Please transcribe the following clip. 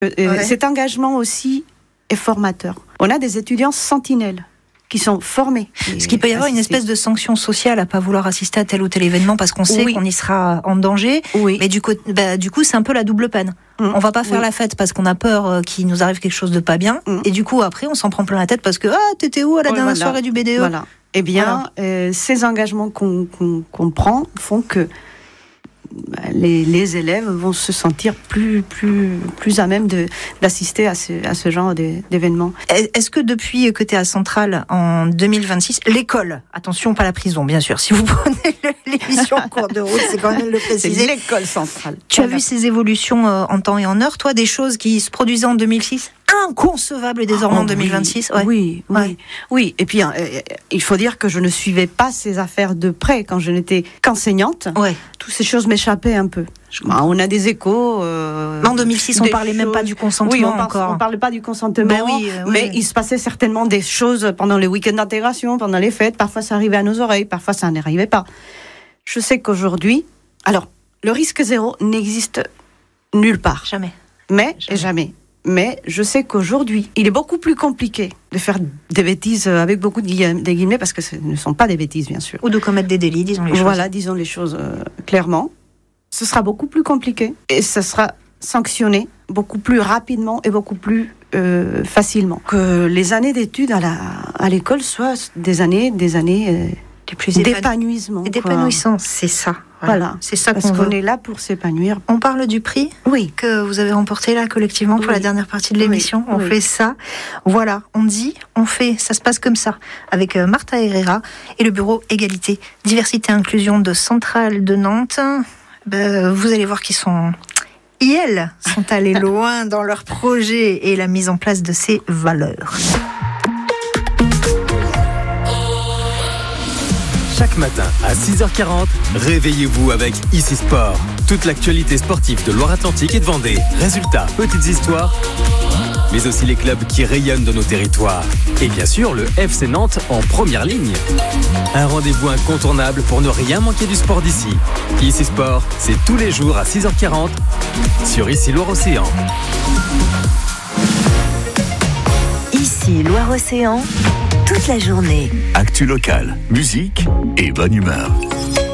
Cet engagement aussi est formateur. On a des étudiants sentinelles qui sont formés. Est-ce qu'il peut y avoir une espèce de sanction sociale à pas vouloir assister à tel ou tel événement parce qu'on sait qu'on y sera en danger, mais du coup c'est un peu la double peine. On va pas faire la fête parce qu'on a peur qu'il nous arrive quelque chose de pas bien, et du coup après on s'en prend plein la tête parce que t'étais où à la dernière soirée du BDE. Voilà. Eh bien, ces engagements qu'on prend font que les élèves vont se sentir plus à même d'assister à ce genre d'événements. Est-ce que depuis que tu es à Centrale en 2026, l'école, attention pas la prison bien sûr, si vous prenez l'émission en cours de route, c'est quand même le préciser. C'est l'école Centrale. Tu as vu ces évolutions en temps et en heure, toi, des choses qui se produisaient en 2006 inconcevable désormais en 2026. Oui. Et puis, il faut dire que je ne suivais pas ces affaires de près quand je n'étais qu'enseignante. Toutes ces choses m'échappaient un peu. On a des échos. En 2006, on ne parlait même pas du consentement. Oui, on ne parlait pas du consentement. Mais il se passait certainement des choses pendant les week-ends d'intégration, pendant les fêtes. Parfois, ça arrivait à nos oreilles, parfois, ça n'arrivait pas. Je sais qu'aujourd'hui, alors, le risque zéro n'existe nulle part. Jamais. Jamais. Mais je sais qu'aujourd'hui, il est beaucoup plus compliqué de faire des bêtises avec beaucoup de guillemets, parce que ce ne sont pas des bêtises, bien sûr. Ou de commettre des délits, disons les choses. Voilà, disons les choses clairement. Ce sera beaucoup plus compliqué et ça sera sanctionné beaucoup plus rapidement et beaucoup plus facilement. Que les années d'études à l'école soient des années plus d'épanouissement. D'épanouissant, c'est ça. Voilà. C'est ça parce qu'on est là pour s'épanouir. On parle du prix que vous avez remporté là collectivement pour la dernière partie de l'émission. On fait ça. Voilà, on dit, on fait, ça se passe comme ça. Avec Martha Herrera et le bureau Égalité, Diversité et Inclusion de Centrale de Nantes. Vous allez voir qu'ils sont allés loin dans leur projet et la mise en place de ces valeurs. Chaque matin à 6h40, réveillez-vous avec Ici Sport. Toute l'actualité sportive de Loire-Atlantique et de Vendée. Résultats, petites histoires, mais aussi les clubs qui rayonnent de nos territoires. Et bien sûr, le FC Nantes en première ligne. Un rendez-vous incontournable pour ne rien manquer du sport d'ici. Ici Sport, c'est tous les jours à 6h40 sur Ici Loire-Océan. Ici Loire-Océan, toute la journée. Actu locale, musique et bonne humeur.